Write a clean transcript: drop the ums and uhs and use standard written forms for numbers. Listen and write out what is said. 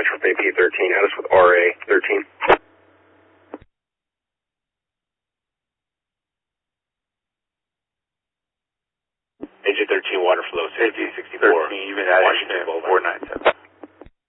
That's with AP 13. Add us with RA 13. AJ 13 water flow, 6064. 13, even Washington 497.